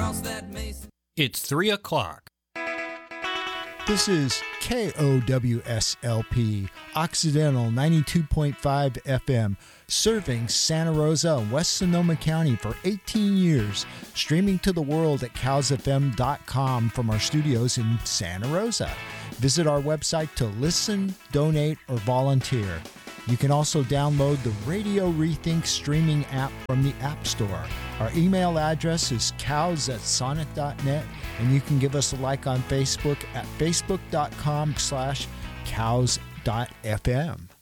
It's 3 o'clock. This is KOWSLP, Occidental 92.5 FM, serving Santa Rosa and West Sonoma County for 18 years, streaming to the world at cowsfm.com from our studios in Santa Rosa. Visit our website to listen, donate, or volunteer. You can also download the Radio Rethink streaming app from the App Store. Our email address is cows@sonic.net, and you can give us a like on Facebook at facebook.com/cows.fm.